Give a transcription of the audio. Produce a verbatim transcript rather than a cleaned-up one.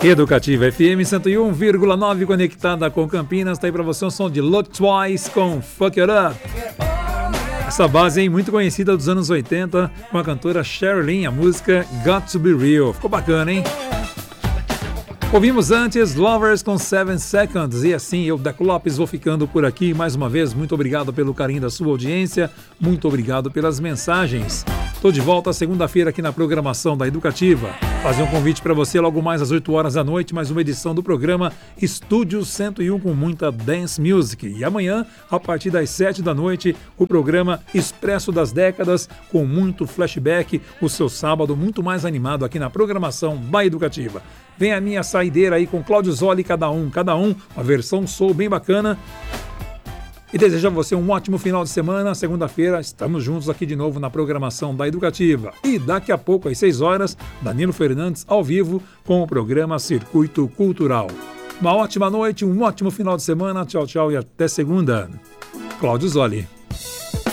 Educativa F M cento e um vírgula nove, conectada com Campinas. Tá aí pra você um som de Look Twice com Fuck It Up. Essa base aí muito conhecida dos anos oitenta, com a cantora Sherilyn, a música Got To Be Real. Ficou bacana, hein? Ouvimos antes Lovers com Seven Seconds. E assim, eu, Deco Lopes, vou ficando por aqui. Mais uma vez, muito obrigado pelo carinho da sua audiência. Muito obrigado pelas mensagens. Estou de volta segunda-feira aqui na programação da Educativa. Fazer um convite para você logo mais às oito horas da noite, mais uma edição do programa Estúdio cento e um com muita dance music. E amanhã, a partir das sete da noite, o programa Expresso das Décadas, com muito flashback, o seu sábado muito mais animado aqui na programação da Educativa. Vem a minha saideira aí com Cláudio Zoli, cada um, cada um, uma versão soul bem bacana. E desejo a você um ótimo final de semana. Segunda-feira estamos juntos aqui de novo na programação da Educativa. E daqui a pouco, às seis horas, Danilo Fernandes ao vivo com o programa Circuito Cultural. Uma ótima noite, um ótimo final de semana. Tchau, tchau e até segunda. Cláudio Zoli.